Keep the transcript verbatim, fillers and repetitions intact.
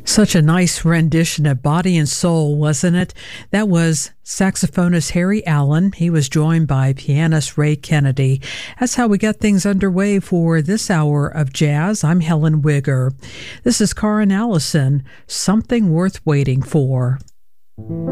Such a nice rendition of Body and Soul, wasn't it? That was saxophonist Harry Allen. He was joined by pianist Ray Kennedy. That's how we got things underway for this hour of jazz. I'm Helen Wigger. This is Karin Allison, Something Worth Waiting For.